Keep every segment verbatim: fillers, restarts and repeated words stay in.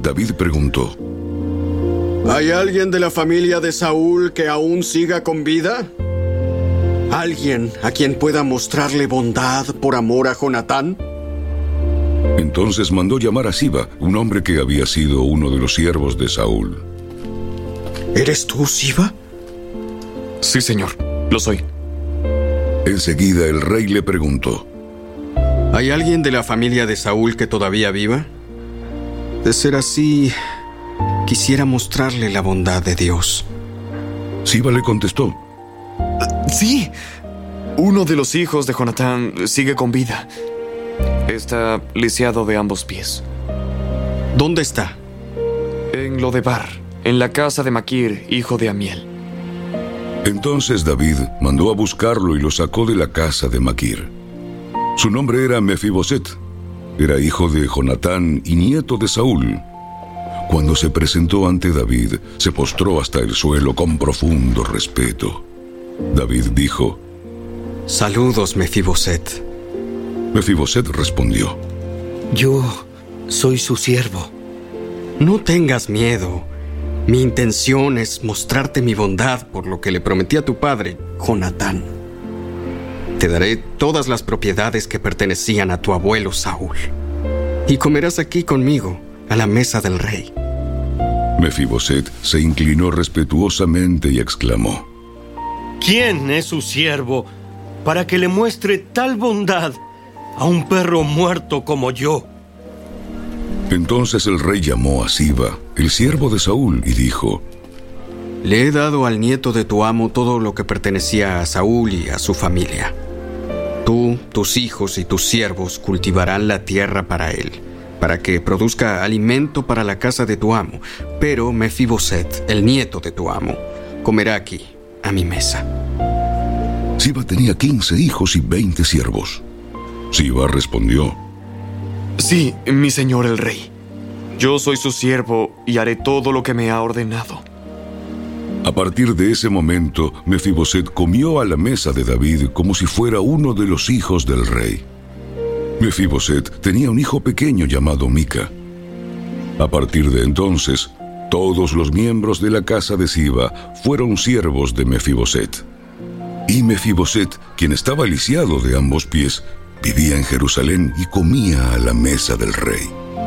David preguntó: ¿Hay alguien de la familia de Saúl que aún siga con vida? ¿Alguien a quien pueda mostrarle bondad por amor a Jonatán? Entonces mandó llamar a Siba, un hombre que había sido uno de los siervos de Saúl. ¿Eres tú, Siba? Sí, señor, lo soy. Enseguida el rey le preguntó: ¿Hay alguien de la familia de Saúl que todavía viva? De ser así, quisiera mostrarle la bondad de Dios. Siba le contestó: Sí, uno de los hijos de Jonatán sigue con vida. Está lisiado de ambos pies. ¿Dónde está? En Lodebar, en la casa de Maquir, hijo de Amiel. Entonces David mandó a buscarlo y lo sacó de la casa de Maquir. Su nombre era Mefiboset. Era hijo de Jonatán y nieto de Saúl. Cuando se presentó ante David, se postró hasta el suelo con profundo respeto. David dijo: Saludos, Mefiboset. Mefiboset respondió: Yo soy su siervo. No tengas miedo. Mi intención es mostrarte mi bondad por lo que le prometí a tu padre, Jonatán. Te daré todas las propiedades que pertenecían a tu abuelo Saúl. Y comerás aquí conmigo, a la mesa del rey. Mefiboset se inclinó respetuosamente y exclamó: ¿Quién es su siervo para que le muestre tal bondad a un perro muerto como yo? Entonces el rey llamó a Siba, el siervo de Saúl, y dijo: Le he dado al nieto de tu amo todo lo que pertenecía a Saúl y a su familia. Tú, tus hijos y tus siervos cultivarán la tierra para él, para que produzca alimento para la casa de tu amo. Pero Mefiboset, el nieto de tu amo, comerá aquí, a mi mesa. Siba tenía quince hijos y veinte siervos. Siba respondió: Sí, mi señor el rey. Yo soy su siervo y haré todo lo que me ha ordenado. A partir de ese momento, Mefiboset comió a la mesa de David como si fuera uno de los hijos del rey. Mefiboset tenía un hijo pequeño llamado Mica. A partir de entonces, todos los miembros de la casa de Siba fueron siervos de Mefiboset. Y Mefiboset, quien estaba lisiado de ambos pies, vivía en Jerusalén y comía a la mesa del rey.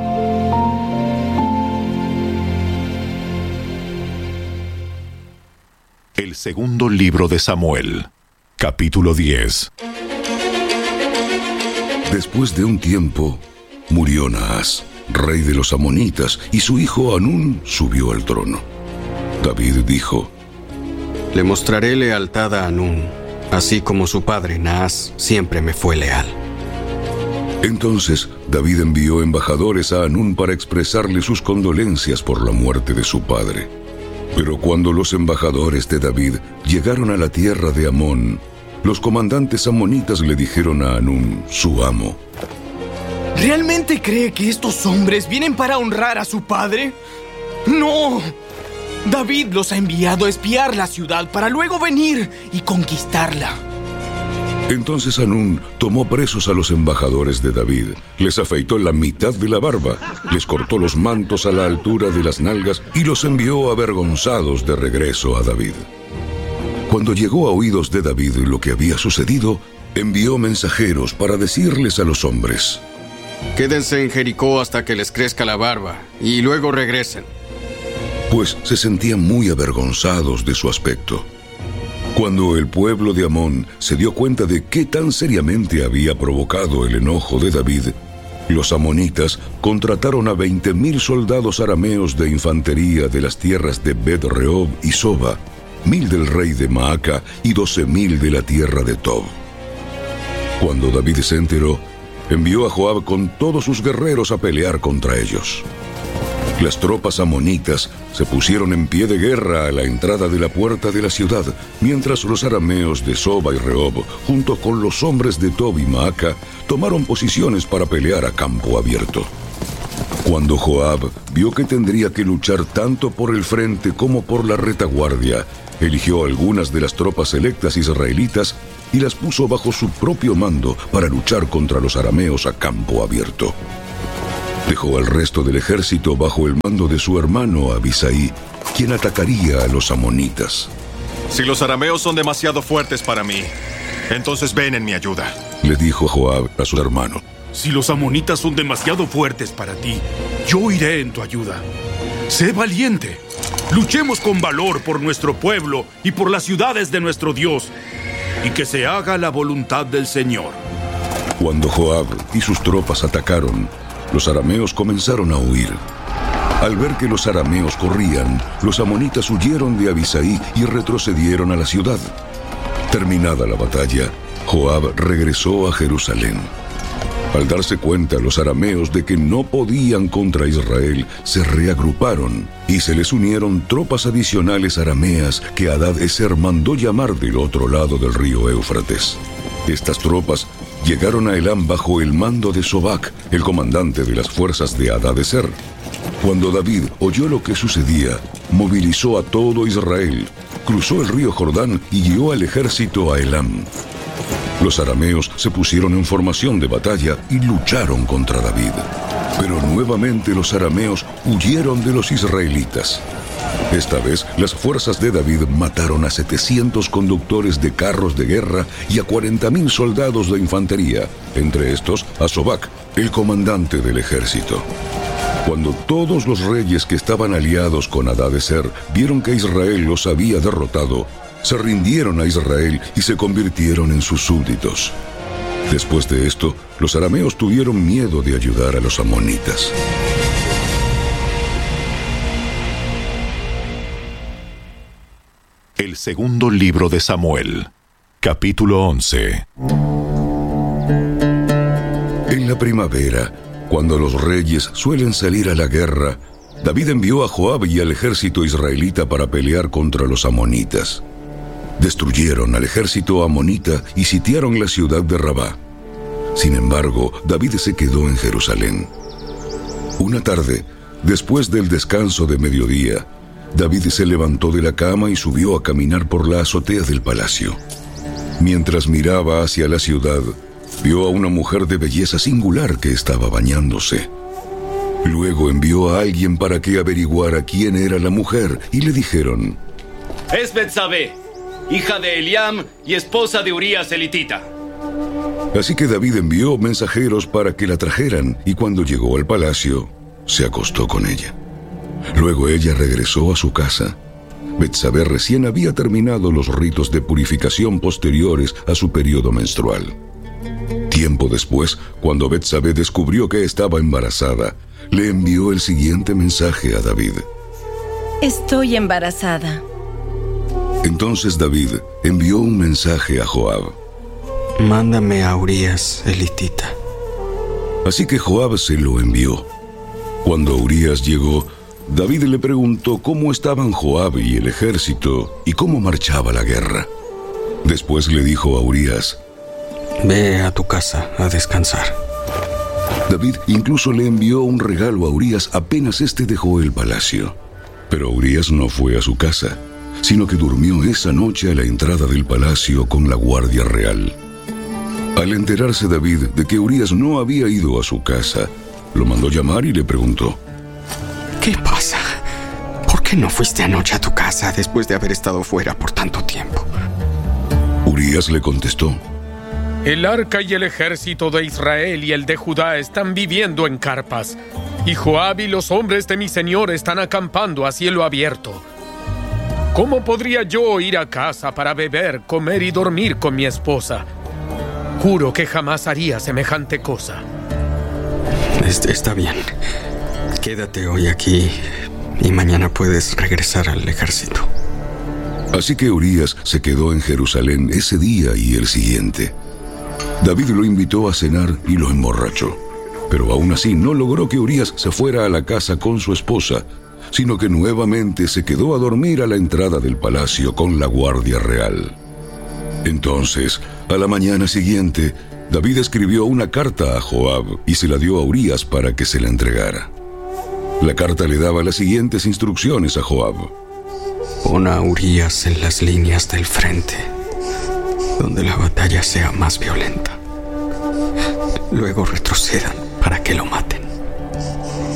El segundo libro de Samuel, capítulo diez. Después de un tiempo, murió Naas, rey de los amonitas, y su hijo Hanún subió al trono. David dijo: Le mostraré lealtad a Hanún, así como su padre Naas siempre me fue leal. Entonces David envió embajadores a Hanún para expresarle sus condolencias por la muerte de su padre. Pero cuando los embajadores de David llegaron a la tierra de Amón, los comandantes amonitas le dijeron a Hanún, su amo: ¿Realmente cree que estos hombres vienen para honrar a su padre? ¡No! David los ha enviado a espiar la ciudad para luego venir y conquistarla. Entonces Hanún tomó presos a los embajadores de David, les afeitó la mitad de la barba, les cortó los mantos a la altura de las nalgas y los envió avergonzados de regreso a David. Cuando llegó a oídos de David lo que había sucedido, envió mensajeros para decirles a los hombres: Quédense en Jericó hasta que les crezca la barba, y luego regresen. Pues se sentían muy avergonzados de su aspecto. Cuando el pueblo de Amón se dio cuenta de qué tan seriamente había provocado el enojo de David, los amonitas contrataron a veinte mil soldados arameos de infantería de las tierras de Bet-Rehob y Soba, mil del rey de Maaca y doce mil de la tierra de Tob. Cuando David se enteró, envió a Joab con todos sus guerreros a pelear contra ellos. Las tropas amonitas se pusieron en pie de guerra a la entrada de la puerta de la ciudad, mientras los arameos de Soba y Rehob, junto con los hombres de Tob y Maaca, tomaron posiciones para pelear a campo abierto. Cuando Joab vio que tendría que luchar tanto por el frente como por la retaguardia, eligió algunas de las tropas selectas israelitas y las puso bajo su propio mando para luchar contra los arameos a campo abierto. Dejó al resto del ejército bajo el mando de su hermano Abisai, quien atacaría a los amonitas. Si los arameos son demasiado fuertes para mí, entonces ven en mi ayuda, le dijo Joab a su hermano. Si los amonitas son demasiado fuertes para ti, yo iré en tu ayuda. Sé valiente. Luchemos con valor por nuestro pueblo y por las ciudades de nuestro Dios, y que se haga la voluntad del Señor. Cuando Joab y sus tropas atacaron, los arameos comenzaron a huir. Al ver que los arameos corrían, los amonitas huyeron de Abisai y retrocedieron a la ciudad. Terminada la batalla, Joab regresó a Jerusalén. Al darse cuenta los arameos de que no podían contra Israel, se reagruparon y se les unieron tropas adicionales arameas que Hadad-Ezer mandó llamar del otro lado del río Éufrates. Estas tropas llegaron a Elam bajo el mando de Sobac, el comandante de las fuerzas de Hadad-Ezer. Cuando David oyó lo que sucedía, movilizó a todo Israel, cruzó el río Jordán y guió al ejército a Elam. Los arameos se pusieron en formación de batalla y lucharon contra David. Pero nuevamente los arameos huyeron de los israelitas. Esta vez, las fuerzas de David mataron a setecientos conductores de carros de guerra y a cuarenta mil soldados de infantería, entre estos a Sobac, el comandante del ejército. Cuando todos los reyes que estaban aliados con Hadad-Ezer vieron que Israel los había derrotado, se rindieron a Israel y se convirtieron en sus súbditos. Después de esto, los arameos tuvieron miedo de ayudar a los amonitas. El segundo libro de Samuel, capítulo once. En la primavera, cuando los reyes suelen salir a la guerra, David envió a Joab y al ejército israelita para pelear contra los amonitas. Destruyeron al ejército amonita y sitiaron la ciudad de Rabá. Sin embargo, David se quedó en Jerusalén. Una tarde, después del descanso de mediodía, David se levantó de la cama y subió a caminar por la azotea del palacio. Mientras miraba hacia la ciudad, vio a una mujer de belleza singular que estaba bañándose. Luego envió a alguien para que averiguara quién era la mujer y le dijeron: Es Betsabé, hija de Eliam y esposa de Urías elitita. Así que David envió mensajeros para que la trajeran y cuando llegó al palacio, se acostó con ella. Luego ella regresó a su casa. Betsabé recién había terminado los ritos de purificación posteriores a su periodo menstrual. Tiempo después, cuando Betsabé descubrió que estaba embarazada, le envió el siguiente mensaje a David: Estoy embarazada. Entonces David envió un mensaje a Joab: Mándame a Urías elitita. Así que Joab se lo envió. Cuando Urías llegó, David le preguntó cómo estaban Joab y el ejército y cómo marchaba la guerra. Después le dijo a Urías: Ve a tu casa a descansar. David incluso le envió un regalo a Urías apenas éste dejó el palacio. Pero Urías no fue a su casa, sino que durmió esa noche a la entrada del palacio con la guardia real. Al enterarse David de que Urías no había ido a su casa, lo mandó llamar y le preguntó: ¿Qué pasa? ¿Por qué no fuiste anoche a tu casa después de haber estado fuera por tanto tiempo? Urías le contestó: El arca y el ejército de Israel y el de Judá están viviendo en carpas, y Joab y los hombres de mi señor están acampando a cielo abierto. ¿Cómo podría yo ir a casa para beber, comer y dormir con mi esposa? Juro que jamás haría semejante cosa. Está bien. Quédate hoy aquí y mañana puedes regresar al ejército. Así que Urías se quedó en Jerusalén ese día y el siguiente. David lo invitó a cenar y lo emborrachó. Pero aún así no logró que Urías se fuera a la casa con su esposa, sino que nuevamente se quedó a dormir a la entrada del palacio con la guardia real. Entonces, a la mañana siguiente, David escribió una carta a Joab y se la dio a Urías para que se la entregara. La carta le daba las siguientes instrucciones a Joab: Pon a Urías en las líneas del frente, donde la batalla sea más violenta. Luego retrocedan para que lo maten.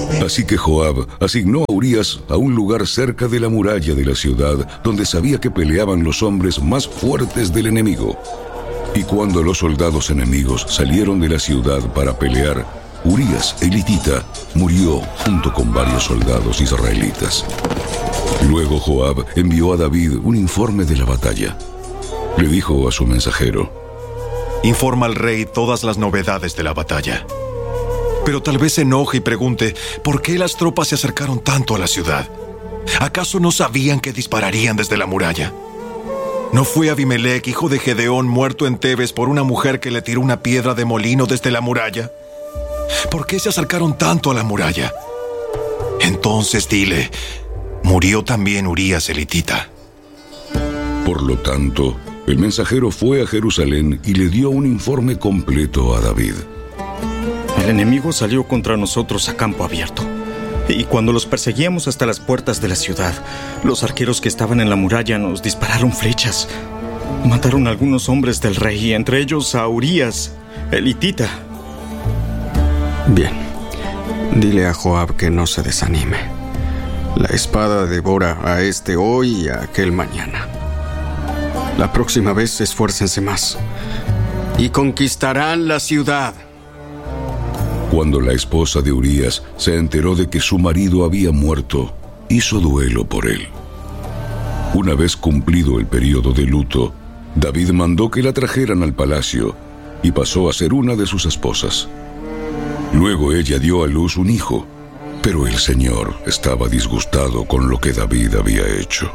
Así que Joab asignó a Urías a un lugar cerca de la muralla de la ciudad, donde sabía que peleaban los hombres más fuertes del enemigo. Y cuando los soldados enemigos salieron de la ciudad para pelear, Urías, el hitita, murió junto con varios soldados israelitas. Luego Joab envió a David un informe de la batalla. Le dijo a su mensajero: informa al rey todas las novedades de la batalla. Pero tal vez se enoje y pregunte, ¿por qué las tropas se acercaron tanto a la ciudad? ¿Acaso no sabían que dispararían desde la muralla? ¿No fue Abimelech, hijo de Gedeón, muerto en Tebes por una mujer que le tiró una piedra de molino desde la muralla? ¿Por qué se acercaron tanto a la muralla? Entonces dile, murió también Urías el hitita. Por lo tanto, el mensajero fue a Jerusalén y le dio un informe completo a David. El enemigo salió contra nosotros a campo abierto. Y cuando los perseguíamos hasta las puertas de la ciudad, los arqueros que estaban en la muralla nos dispararon flechas. Mataron a algunos hombres del rey, entre ellos a Urías, el hitita. Bien, dile a Joab que no se desanime. La espada devora a este hoy y a aquel mañana. La próxima vez esfuércense más y conquistarán la ciudad. Cuando la esposa de Urías se enteró de que su marido había muerto, hizo duelo por él. Una vez cumplido el periodo de luto, David mandó que la trajeran al palacio y pasó a ser una de sus esposas. Luego ella dio a luz un hijo, pero el Señor estaba disgustado con lo que David había hecho.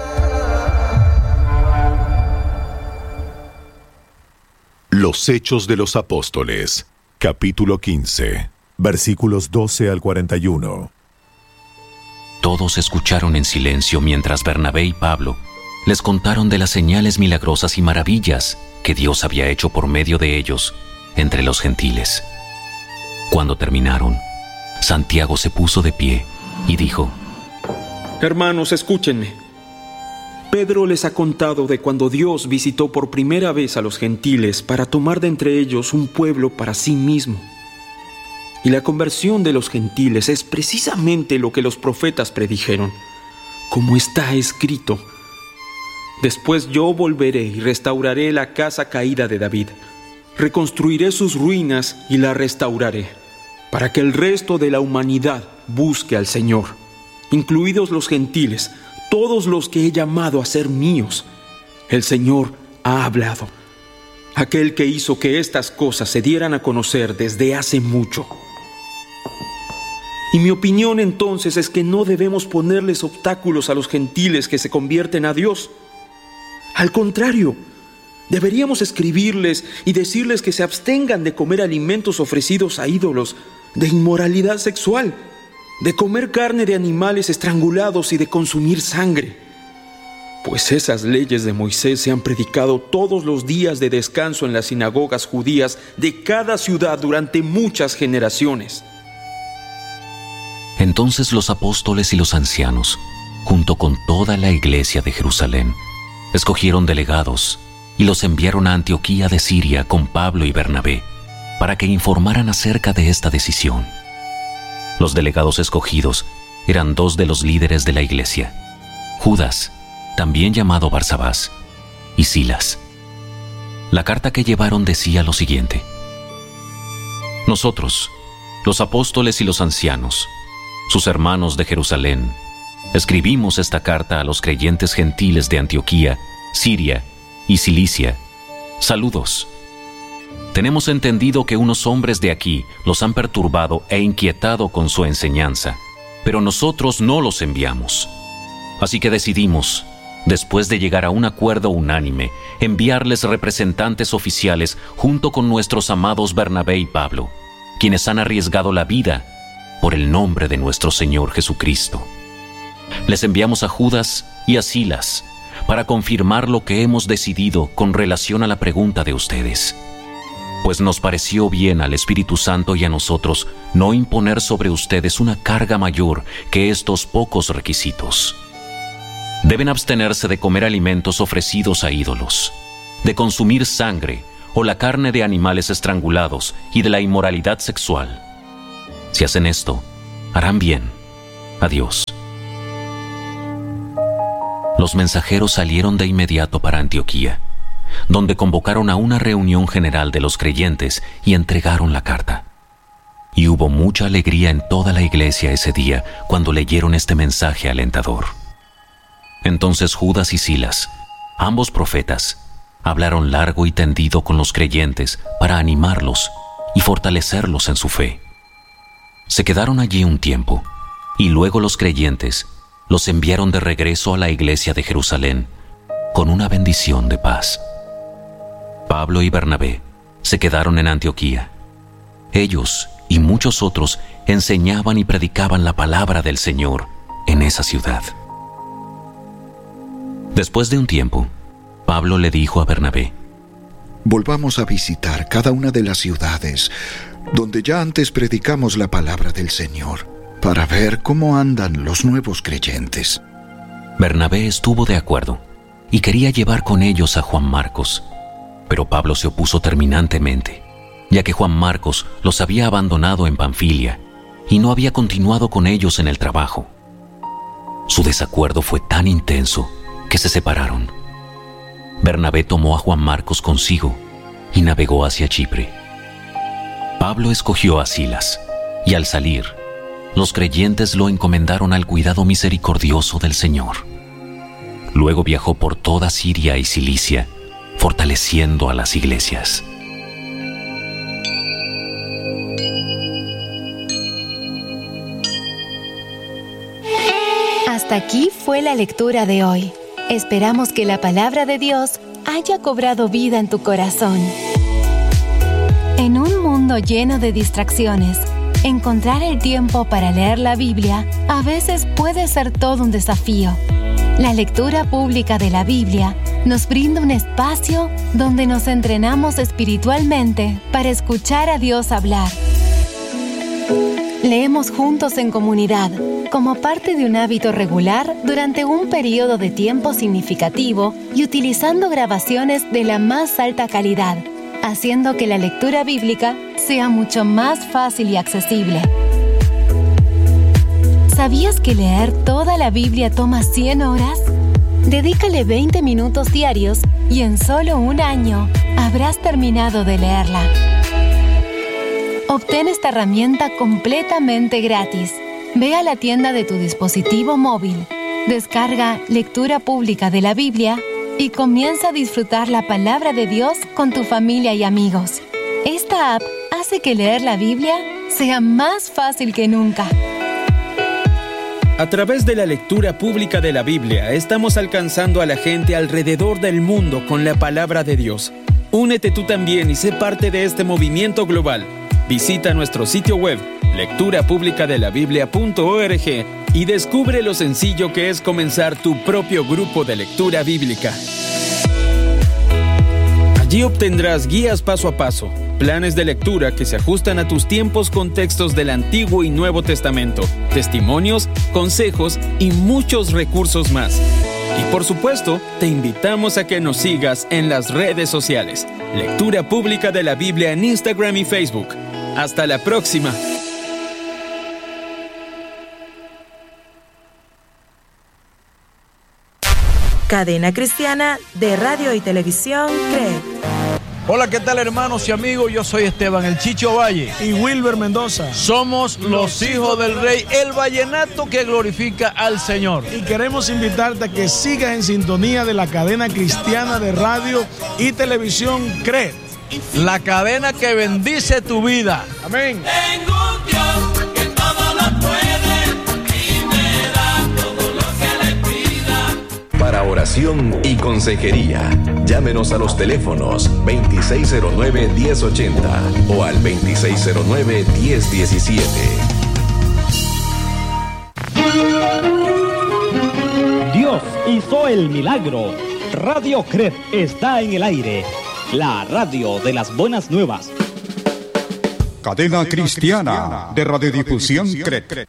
Los Hechos de los Apóstoles, capítulo quince, versículos doce al cuarenta y uno. Todos escucharon en silencio mientras Bernabé y Pablo les contaron de las señales milagrosas y maravillas que Dios había hecho por medio de ellos entre los gentiles. Cuando terminaron, Santiago se puso de pie y dijo: Hermanos, escúchenme. Pedro les ha contado de cuando Dios visitó por primera vez a los gentiles para tomar de entre ellos un pueblo para sí mismo. Y la conversión de los gentiles es precisamente lo que los profetas predijeron, como está escrito: después yo volveré y restauraré la casa caída de David. Reconstruiré sus ruinas y la restauraré, para que el resto de la humanidad busque al Señor, incluidos los gentiles, todos los que he llamado a ser míos. El Señor ha hablado, aquel que hizo que estas cosas se dieran a conocer desde hace mucho. Y mi opinión entonces es que no debemos ponerles obstáculos a los gentiles que se convierten a Dios. Al contrario, deberíamos escribirles y decirles que se abstengan de comer alimentos ofrecidos a ídolos, de inmoralidad sexual, de comer carne de animales estrangulados y de consumir sangre. Pues esas leyes de Moisés se han predicado todos los días de descanso en las sinagogas judías de cada ciudad durante muchas generaciones. Entonces los apóstoles y los ancianos, junto con toda la iglesia de Jerusalén, escogieron delegados y los enviaron a Antioquía de Siria con Pablo y Bernabé, para que informaran acerca de esta decisión. Los delegados escogidos eran dos de los líderes de la iglesia: Judas, también llamado Barsabás, y Silas. La carta que llevaron decía lo siguiente: Nosotros, los apóstoles y los ancianos, sus hermanos de Jerusalén, escribimos esta carta a los creyentes gentiles de Antioquía, Siria y Cilicia. Saludos. Tenemos entendido que unos hombres de aquí los han perturbado e inquietado con su enseñanza, pero nosotros no los enviamos. Así que decidimos, después de llegar a un acuerdo unánime, enviarles representantes oficiales junto con nuestros amados Bernabé y Pablo, quienes han arriesgado la vida por el nombre de nuestro Señor Jesucristo. Les enviamos a Judas y a Silas para confirmar lo que hemos decidido con relación a la pregunta de ustedes. Pues nos pareció bien al Espíritu Santo y a nosotros no imponer sobre ustedes una carga mayor que estos pocos requisitos. Deben abstenerse de comer alimentos ofrecidos a ídolos, de consumir sangre o la carne de animales estrangulados y de la inmoralidad sexual. Si hacen esto, Harán bien. Adiós. Los mensajeros salieron de inmediato para Antioquía, donde convocaron a una reunión general de los creyentes y entregaron la carta. Y hubo mucha alegría en toda la iglesia ese día cuando leyeron este mensaje alentador. Entonces Judas y Silas, ambos profetas, hablaron largo y tendido con los creyentes para animarlos y fortalecerlos en su fe. Se quedaron allí un tiempo, y luego los creyentes los enviaron de regreso a la iglesia de Jerusalén con una bendición de paz. Pablo y Bernabé se quedaron en Antioquía. Ellos y muchos otros enseñaban y predicaban la palabra del Señor en esa ciudad. Después de un tiempo, Pablo le dijo a Bernabé: volvamos a visitar cada una de las ciudades donde ya antes predicamos la palabra del Señor, para ver cómo andan los nuevos creyentes. Bernabé estuvo de acuerdo y quería llevar con ellos a Juan Marcos, pero Pablo se opuso terminantemente, ya que Juan Marcos los había abandonado en Panfilia y no había continuado con ellos en el trabajo. Su desacuerdo fue tan intenso que se separaron. Bernabé tomó a Juan Marcos consigo y navegó hacia Chipre. Pablo escogió a Silas, y al salir, los creyentes lo encomendaron al cuidado misericordioso del Señor. Luego viajó por toda Siria y Cilicia, fortaleciendo a las iglesias. Hasta aquí fue la lectura de hoy. Esperamos que la palabra de Dios haya cobrado vida en tu corazón. En un mundo lleno de distracciones, encontrar el tiempo para leer la Biblia a veces puede ser todo un desafío. La lectura pública de la Biblia nos brinda un espacio donde nos entrenamos espiritualmente para escuchar a Dios hablar. Leemos juntos en comunidad, como parte de un hábito regular durante un periodo de tiempo significativo y utilizando grabaciones de la más alta calidad, haciendo que la lectura bíblica sea mucho más fácil y accesible. ¿Sabías que leer toda la Biblia toma cien horas? Dedícale veinte minutos diarios y en solo un año habrás terminado de leerla. Obtén esta herramienta completamente gratis. Ve a la tienda de tu dispositivo móvil, descarga Lectura Pública de la Biblia y comienza a disfrutar la palabra de Dios con tu familia y amigos. Esta app hace que leer la Biblia sea más fácil que nunca. A través de la lectura pública de la Biblia, estamos alcanzando a la gente alrededor del mundo con la palabra de Dios. Únete tú también y sé parte de este movimiento global. Visita nuestro sitio web, lectura pública de la biblia punto org, y descubre lo sencillo que es comenzar tu propio grupo de lectura bíblica. Allí obtendrás guías paso a paso, planes de lectura que se ajustan a tus tiempos con textos del Antiguo y Nuevo Testamento, testimonios, consejos y muchos recursos más. Y por supuesto, te invitamos a que nos sigas en las redes sociales. Lectura Pública de la Biblia en Instagram y Facebook. ¡Hasta la próxima! Cadena Cristiana de Radio y Televisión CRED. Hola, ¿qué tal, hermanos y amigos? Yo soy Esteban El Chicho Valle y Wilber Mendoza. Somos los hijos del rey, el vallenato que glorifica al Señor. Y queremos invitarte a que sigas en sintonía de la cadena cristiana de radio y televisión CRED. La cadena que bendice tu vida. Amén. Tengo un Dios que todo lo puede y me da todo lo que le pida. Para oración y consejería, llámenos a los teléfonos veintiséis cero nueve, diez ochenta o al veintiséis cero nueve, diez diecisiete. Dios hizo el milagro. Radio CRED está en el aire. La radio de las buenas nuevas. Cadena Cristiana de Radiodifusión CRED.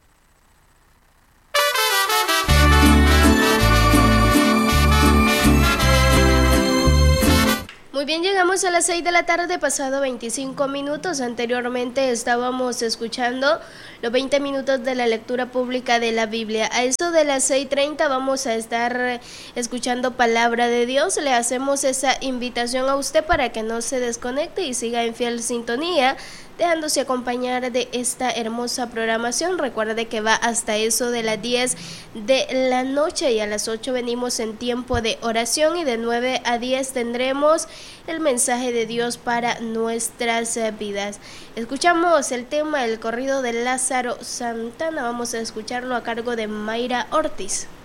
Muy bien, llegamos a las seis de la tarde, pasado veinticinco minutos. Anteriormente estábamos escuchando los veinte minutos de la lectura pública de la Biblia. A eso de las seis treinta vamos a estar escuchando palabra de Dios. Le hacemos esa invitación a usted para que no se desconecte y siga en fiel sintonía, dejándose acompañar de esta hermosa programación. Recuerde que va hasta eso de las diez de la noche y a las ocho venimos en tiempo de oración y de nueve a diez tendremos el mensaje de Dios para nuestras vidas. Escuchamos el tema, el corrido de Lázaro Santana. Vamos a escucharlo a cargo de Mayra Ortiz.